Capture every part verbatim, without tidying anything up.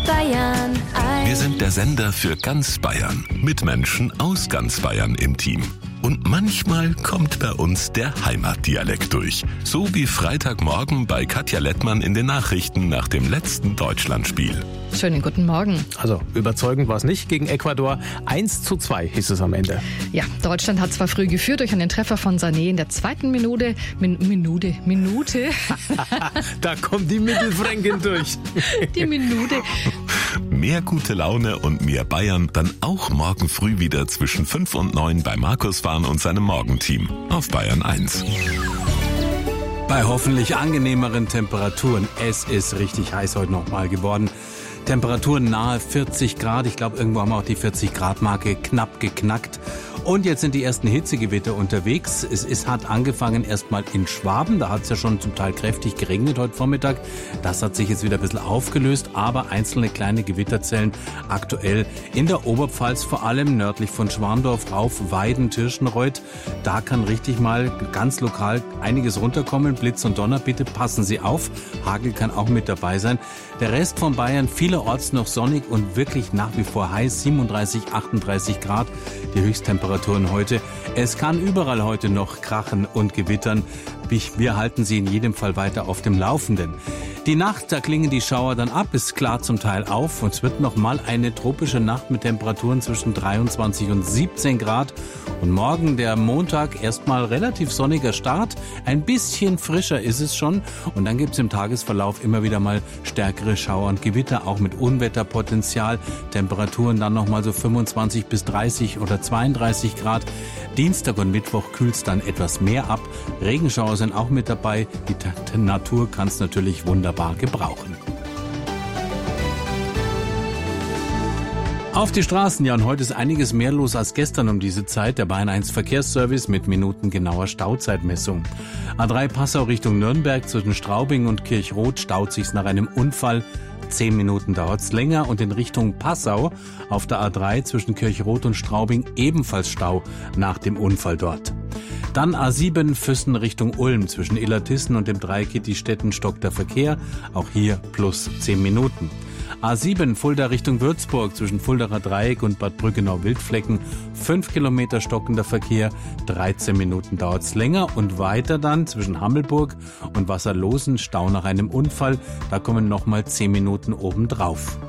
Bayern eins. Wir sind der Sender für ganz Bayern, mit Menschen aus ganz Bayern im Team. Und manchmal kommt bei uns der Heimatdialekt durch. So wie Freitagmorgen bei Katja Lettmann in den Nachrichten nach dem letzten Deutschlandspiel. Schönen guten Morgen. Also überzeugend war es nicht gegen Ecuador. eins zu zwei hieß es am Ende. Ja, Deutschland hat zwar früh geführt durch einen Treffer von Sané in der zweiten Minute. Min- Minute, Minute. Da kommt die Mittelfränkin durch. Die Minute. Mehr gute Laune und mehr Bayern dann auch morgen früh wieder zwischen fünf und neun bei Markus Fahn und seinem Morgenteam auf Bayern eins. Bei hoffentlich angenehmeren Temperaturen. Es ist richtig heiß heute nochmal geworden. Temperaturen nahe vierzig Grad. Ich glaube, irgendwo haben wir auch die vierzig Grad Marke knapp geknackt. Und jetzt sind die ersten Hitzegewitter unterwegs. Es ist, hat angefangen erstmal in Schwaben. Da hat es ja schon zum Teil kräftig geregnet heute Vormittag. Das hat sich jetzt wieder ein bisschen aufgelöst. Aber einzelne kleine Gewitterzellen aktuell in der Oberpfalz, vor allem nördlich von Schwandorf, Rauf, Weiden, Tirschenreuth. Da kann richtig mal ganz lokal einiges runterkommen. Blitz und Donner, bitte passen Sie auf. Hagel kann auch mit dabei sein. Der Rest von Bayern vielerorts noch sonnig und wirklich nach wie vor heiß. siebenunddreißig, achtunddreißig Grad. Die Höchsttemperaturen heute. Es kann überall heute noch krachen und gewittern. Wir halten Sie in jedem Fall weiter auf dem Laufenden. Die Nacht, da klingen die Schauer dann ab, ist klar zum Teil auf. Und es wird noch mal eine tropische Nacht mit Temperaturen zwischen dreiundzwanzig und siebzehn Grad. Und morgen, der Montag, erstmal relativ sonniger Start. Ein bisschen frischer ist es schon. Und dann gibt es im Tagesverlauf immer wieder mal stärkere Schauer und Gewitter, auch mit Unwetterpotenzial. Temperaturen dann noch mal so fünfundzwanzig bis dreißig oder zweiunddreißig Grad. Dienstag und Mittwoch kühlt es dann etwas mehr ab. Regenschauer sind auch mit dabei. Die T- Natur kann es natürlich wunderbar gebrauchen. Auf die Straßen, ja, und heute ist einiges mehr los als gestern um diese Zeit. Der Bayern eins Verkehrsservice mit minutengenauer Stauzeitmessung. A drei Passau Richtung Nürnberg zwischen Straubing und Kirchroth staut sich's nach einem Unfall. Zehn Minuten dauert's länger und in Richtung Passau auf der A drei zwischen Kirchroth und Straubing ebenfalls Stau nach dem Unfall dort. Dann A sieben Füssen Richtung Ulm zwischen Illertissen und dem Dreieck Stetten stockt der Verkehr. Auch hier plus zehn Minuten. A sieben Fulda Richtung Würzburg zwischen Fuldaer Dreieck und Bad Brückenau-Wildflecken. fünf Kilometer stockender Verkehr, dreizehn Minuten dauert's länger. Und weiter dann zwischen Hammelburg und Wasserlosen Stau nach einem Unfall. Da kommen nochmal zehn Minuten obendrauf.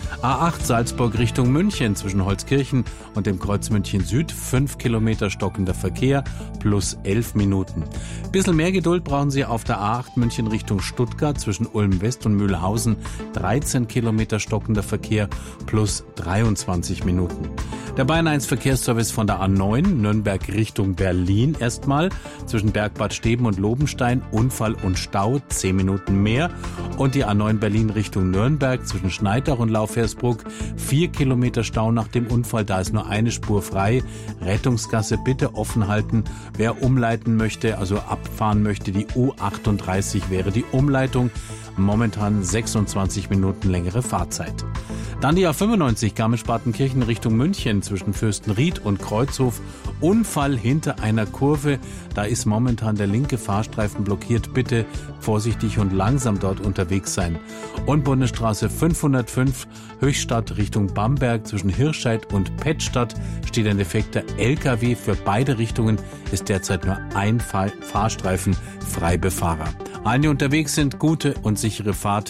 A acht Salzburg Richtung München zwischen Holzkirchen und dem Kreuz München Süd. fünf Kilometer stockender Verkehr plus elf Minuten. Bisschen mehr Geduld brauchen Sie auf der A acht München Richtung Stuttgart zwischen Ulm West und Mühlhausen. dreizehn Kilometer stockender Verkehr plus dreiundzwanzig Minuten. Der Bayern eins Verkehrsservice von der A neun Nürnberg Richtung Berlin erstmal zwischen Bergbad Steben und Lobenstein. Unfall und Stau, zehn Minuten mehr. Und die A neun Berlin Richtung Nürnberg zwischen Schneidach und Laufhersbruck. vier Kilometer Stau nach dem Unfall, da ist nur eine Spur frei. Rettungsgasse bitte offen halten. Wer umleiten möchte, also abfahren möchte, die U achtunddreißig wäre die Umleitung. Momentan sechsundzwanzig Minuten längere Fahrzeit. Dann die A fünfundneunzig Garmisch-Partenkirchen Richtung München zwischen Fürstenried und Kreuzhof. Unfall hinter einer Kurve. Da ist momentan der linke Fahrstreifen blockiert. Bitte vorsichtig und langsam dort unterwegs sein. Und Bundesstraße fünfhundertfünf Höchstadt Richtung Bamberg zwischen Hirscheid und Pettstadt steht ein defekter L K W. Für beide Richtungen ist derzeit nur ein Fahr- Fahrstreifen frei befahrbar. Allen, die unterwegs sind, gute und sichere Fahrt.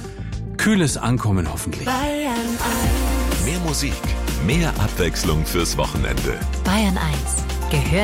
Kühles Ankommen hoffentlich. Bayern eins. Mehr Musik, mehr Abwechslung fürs Wochenende. Bayern eins. Gehört